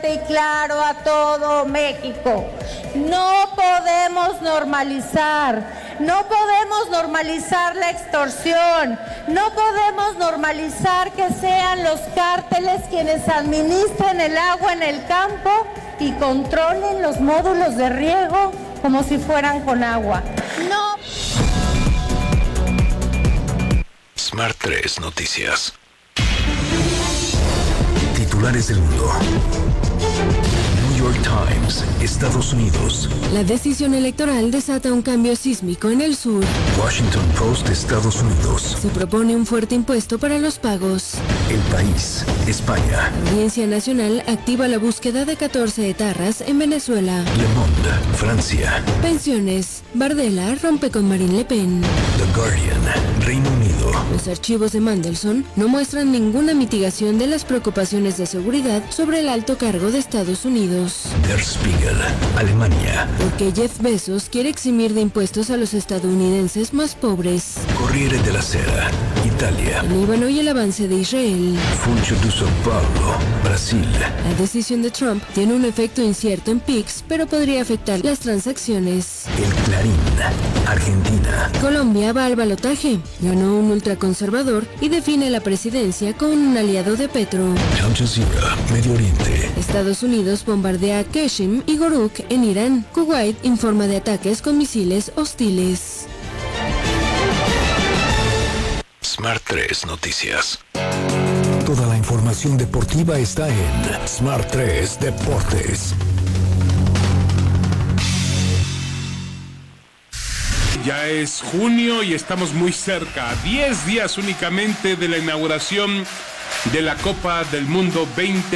fuerte y claro a todo México. No podemos normalizar la extorsión, no podemos normalizar que sean los cárteles quienes administren el agua en el campo y controlen los módulos de riego como si fueran con agua. No. Smart 3 Noticias. Titulares del mundo. New York Times, Estados Unidos. La decisión electoral desata un cambio sísmico en el sur. Washington Post, Estados Unidos. Se propone un fuerte impuesto para los pagos. El País, España. La Audiencia Nacional activa la búsqueda de 14 etarras en Venezuela. Le Monde, Francia. Pensiones. Bardella rompe con Marine Le Pen. The Guardian, Reino Unido. Los archivos de Mandelson no muestran ninguna mitigación de las preocupaciones de seguridad sobre el alto cargo de Estados Unidos. Der Spiegel, Alemania. Porque Jeff Bezos quiere eximir de impuestos a los estadounidenses más pobres. Corriere della Sera, Italia. El Líbano y el avance de Israel. Funcho de São Paulo, Brasil. La decisión de Trump tiene un efecto incierto en PIX, pero podría afectar las transacciones. El Clarín, Argentina. Colombia va al balotaje. Ganó un ultraconservador y define la presidencia con un aliado de Petro. Al Jazeera, Medio Oriente. Estados Unidos bombardea Qeshm y Goruk en Irán. Kuwait informa de ataques con misiles hostiles. Smart 3 Noticias. Toda la información deportiva está en Smart 3 Deportes. Ya es junio y estamos muy cerca, 10 días únicamente de la inauguración de la Copa del Mundo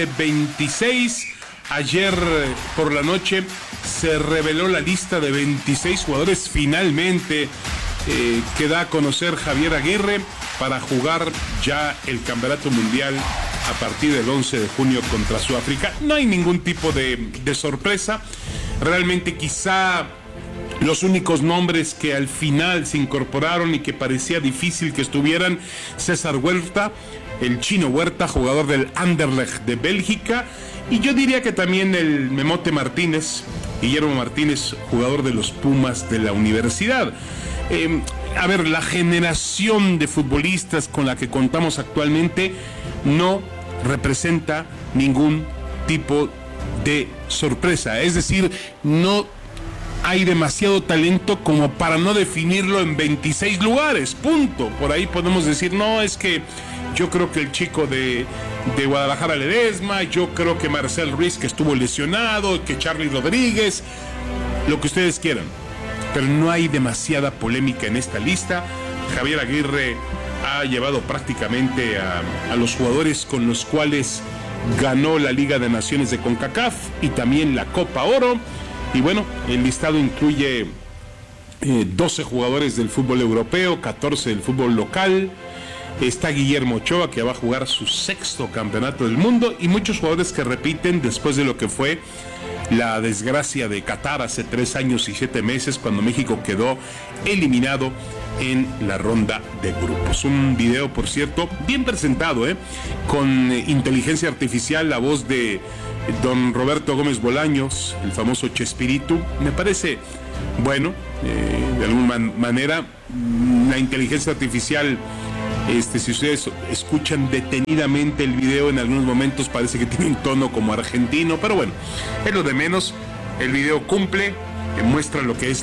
2026. Ayer por la noche se reveló la lista de 26 jugadores finalmente que da a conocer Javier Aguirre para jugar ya el Campeonato Mundial a partir del 11 de junio contra Sudáfrica. No hay ningún tipo de sorpresa. Realmente quizá los únicos nombres que al final se incorporaron y que parecía difícil que estuvieran: César Huerta, el chino Huerta, jugador del Anderlecht de Bélgica, y yo diría que también el Memote Martínez, Guillermo Martínez, jugador de los Pumas de la Universidad. A ver, la generación de futbolistas con la que contamos actualmente no representa ningún tipo de sorpresa, es decir, no hay demasiado talento como para no definirlo en 26 lugares, punto. Por ahí podemos decir, no, es que yo creo que el chico de Guadalajara Ledesma, yo creo que Marcel Ruiz, que estuvo lesionado, que Charly Rodríguez, lo que ustedes quieran, pero no hay demasiada polémica en esta lista. Javier Aguirre ha llevado prácticamente a los jugadores con los cuales ganó la Liga de Naciones de CONCACAF y también la Copa Oro. Y bueno, el listado incluye 12 jugadores del fútbol europeo, 14 del fútbol local. Está Guillermo Ochoa, que va a jugar su 6º campeonato del mundo, y muchos jugadores que repiten después de lo que fue la desgracia de Qatar hace 3 años y 7 meses, cuando México quedó eliminado en la ronda de grupos. Un video, por cierto, bien presentado, con inteligencia artificial, la voz de don Roberto Gómez Bolaños, el famoso Chespirito. Me parece bueno, de alguna manera, la inteligencia artificial, si ustedes escuchan detenidamente el video, en algunos momentos parece que tiene un tono como argentino, pero bueno, es lo de menos. El video cumple, muestra lo que es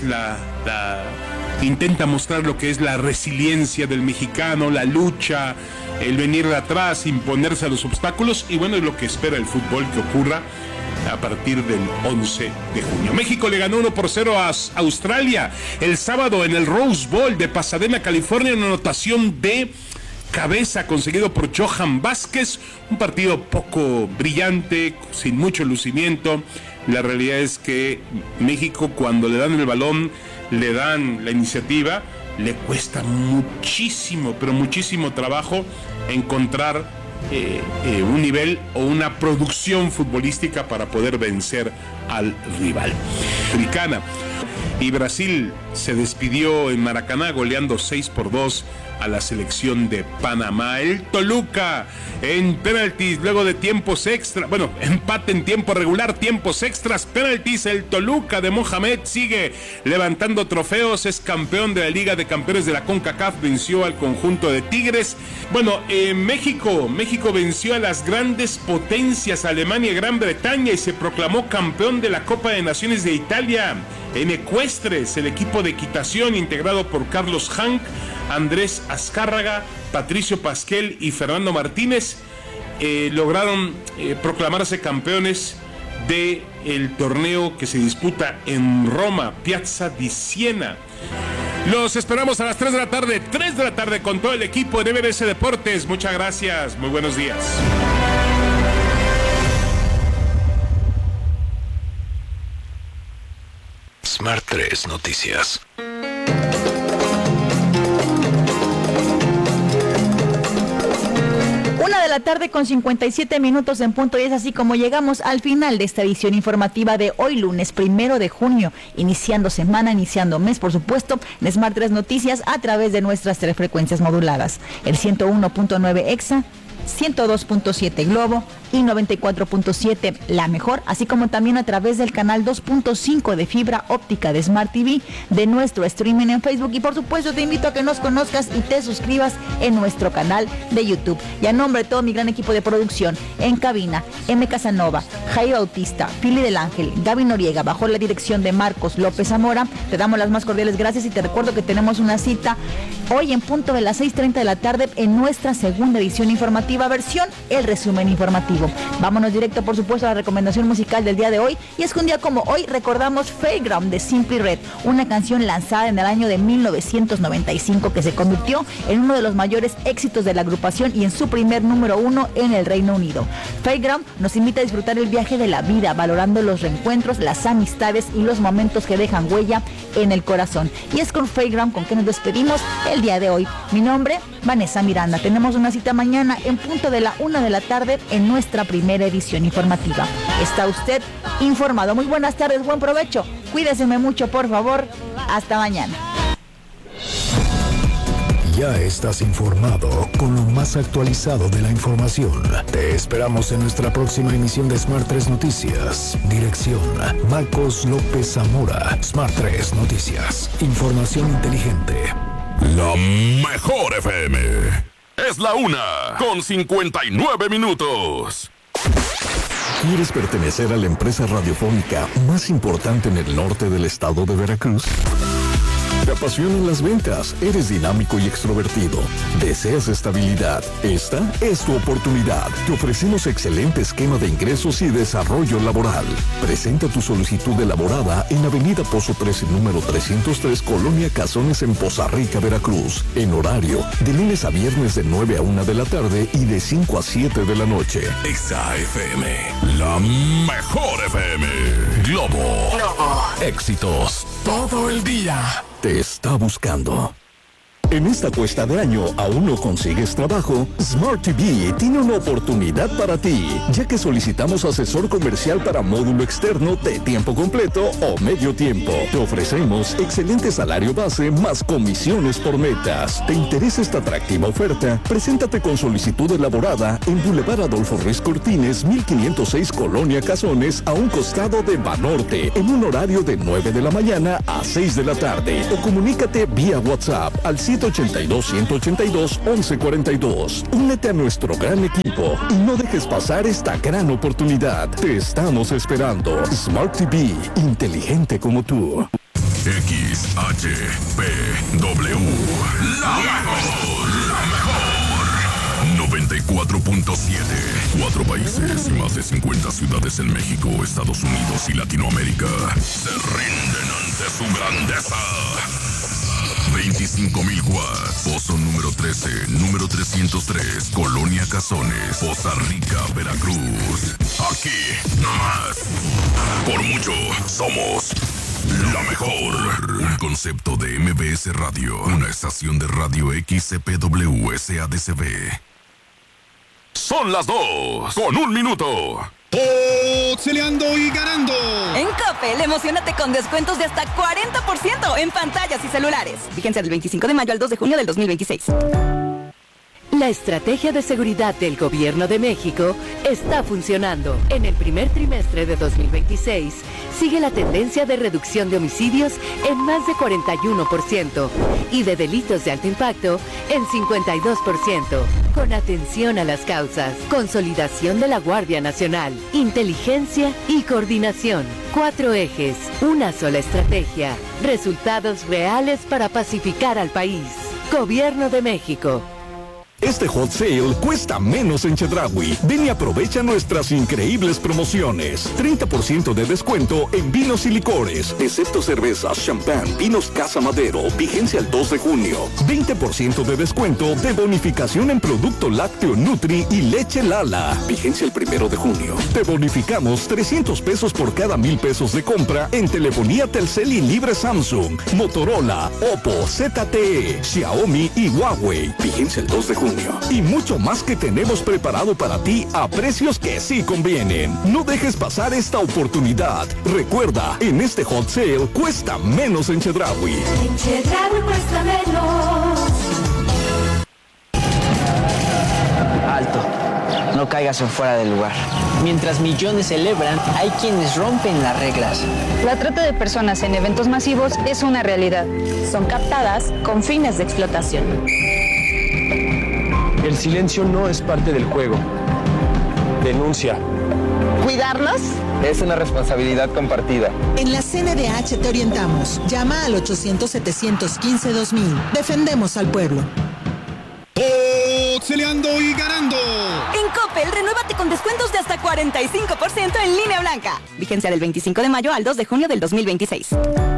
intenta mostrar lo que es la resiliencia del mexicano, la lucha, el venir de atrás, imponerse a los obstáculos, y bueno, es lo que espera el fútbol que ocurra a partir del 11 de junio. México le ganó 1-0 a Australia el sábado en el Rose Bowl de Pasadena, California, una anotación de cabeza conseguido por Johan Vázquez. Un partido poco brillante, sin mucho lucimiento. La realidad es que México, cuando le dan el balón, le dan la iniciativa, le cuesta muchísimo, pero muchísimo trabajo encontrar un nivel o una producción futbolística para poder vencer al rival. Africana. Y Brasil se despidió en Maracaná goleando 6-2 a la selección de Panamá. El Toluca en penaltis luego de tiempos extra, bueno, empate en tiempo regular, tiempos extras, penaltis. El Toluca de Mohamed sigue levantando trofeos, es campeón de la Liga de Campeones de la CONCACAF, venció al conjunto de Tigres. Bueno, México venció a las grandes potencias, Alemania y Gran Bretaña, y se proclamó campeón de la Copa de Naciones de Italia. En ecuestres, el equipo de equitación integrado por Carlos Hank, Andrés Azcárraga, Patricio Pasquel y Fernando Martínez lograron proclamarse campeones del torneo que se disputa en Roma, Piazza di Siena. Los esperamos a las 3 de la tarde con todo el equipo de MBS Deportes. Muchas gracias, muy buenos días. Smart 3 Noticias. 1:57 p.m. en punto, y es así como llegamos al final de esta edición informativa de hoy lunes 1 de junio, iniciando semana, iniciando mes, por supuesto, en Smart 3 Noticias a través de nuestras 3 frecuencias moduladas, el 101.9 EXA, 102.7 Globo y 94.7 La Mejor, así como también a través del canal 2.5 de fibra óptica de Smart TV, de nuestro streaming en Facebook, y por supuesto te invito a que nos conozcas y te suscribas en nuestro canal de YouTube. Y a nombre de todo mi gran equipo de producción, en cabina, M. Casanova, Jaime Bautista, Fili del Ángel, Gaby Noriega, bajo la dirección de Marcos López Zamora, te damos las más cordiales gracias y te recuerdo que tenemos una cita hoy en punto de las 6:30 de la tarde en nuestra segunda edición informativa, versión El Resumen Informativo. Vámonos directo, por supuesto, a la recomendación musical del día de hoy, y es que un día como hoy recordamos Fairground de Simply Red, una canción lanzada en el año de 1995 que se convirtió en uno de los mayores éxitos de la agrupación y en su primer número 1 en el Reino Unido. Fairground nos invita a disfrutar el viaje de la vida, valorando los reencuentros, las amistades y los momentos que dejan huella en el corazón. Y es con Fairground con que nos despedimos el día de hoy. Mi nombre, Vanessa Miranda. Tenemos una cita mañana en punto de la 1 de la tarde en nuestra primera edición informativa. Está usted informado. Muy buenas tardes, buen provecho. Cuídese mucho, por favor. Hasta mañana. Ya estás informado con lo más actualizado de la información. Te esperamos en nuestra próxima emisión de Smart 3 Noticias. Dirección: Marcos López Zamora. Smart 3 Noticias. Información inteligente. La mejor FM. Es la 1:59. ¿Quieres pertenecer a la empresa radiofónica más importante en el norte del estado de Veracruz? ¿Te apasionan las ventas? ¿Eres dinámico y extrovertido? ¿Deseas estabilidad? Esta es tu oportunidad. Te ofrecemos excelente esquema de ingresos y desarrollo laboral. Presenta tu solicitud elaborada en Avenida Pozo 13, número 303, Colonia Cazones, en Poza Rica, Veracruz. En horario de lunes a viernes de 9 a 1 de la tarde y de 5 a 7 de la noche. Exa FM. La mejor FM. Globo. Éxitos todo el día. Te está buscando. En esta cuesta de año, ¿aún no consigues trabajo? Smart TV tiene una oportunidad para ti, ya que solicitamos asesor comercial para módulo externo de tiempo completo o medio tiempo. Te ofrecemos excelente salario base más comisiones por metas. ¿Te interesa esta atractiva oferta? Preséntate con solicitud elaborada en Boulevard Adolfo Ruiz Cortines, 1506, Colonia Cazones, a un costado de Banorte, en un horario de 9 de la mañana a 6 de la tarde. O comunícate vía WhatsApp al 182-182-1142. Únete a nuestro gran equipo y no dejes pasar esta gran oportunidad. Te estamos esperando. Smart TV, inteligente como tú. XHPW, la mejor. 94.7. 4 países y más de 50 ciudades en México, Estados Unidos y Latinoamérica se rinden ante su grandeza. 25,000 watts. Pozo número 13, número 303, Colonia Cazones, Poza Rica, Veracruz. Aquí, nomás. Por mucho, somos la mejor. Un concepto de MBS Radio, una estación de radio XCPW SADCB. Son las 2:01. Boxeleando y ganando. En COP Coppel, emocionate con descuentos de hasta 40% en pantallas y celulares. Vigencia del 25 de mayo al 2 de junio del 2026. La estrategia de seguridad del Gobierno de México está funcionando. En el primer trimestre de 2026, sigue la tendencia de reducción de homicidios en más de 41% y de delitos de alto impacto en 52%. Con atención a las causas, consolidación de la Guardia Nacional, inteligencia y coordinación. 4 ejes, una sola estrategia. Resultados reales para pacificar al país. Gobierno de México. Este hot sale cuesta menos en Chedraui. Ven y aprovecha nuestras increíbles promociones. 30% de descuento en vinos y licores, excepto cervezas, champán, vinos Casa Madero. Vigencia el 2 de junio. 20% de descuento de bonificación en producto lácteo Nutri y leche Lala. Vigencia el 1 de junio. Te bonificamos 300 pesos por cada 1,000 pesos de compra en telefonía Telcel y libre Samsung, Motorola, Oppo, ZTE, Xiaomi y Huawei. Vigencia el 2 de junio. Y mucho más que tenemos preparado para ti a precios que sí convienen. No dejes pasar esta oportunidad. Recuerda, en este hot sale cuesta menos en Chedraui. En Chedraui cuesta menos. Alto. No caigas en fuera del lugar. Mientras millones celebran, hay quienes rompen las reglas. La trata de personas en eventos masivos es una realidad. Son captadas con fines de explotación. El silencio no es parte del juego. Denuncia. ¿Cuidarnos? Es una responsabilidad compartida. En la CNDH te orientamos. Llama al 800-715-2000. Defendemos al pueblo. Boxeleando y ganando. En Coppel, renuévate con descuentos de hasta 45% en línea blanca. Vigencia del 25 de mayo al 2 de junio del 2026.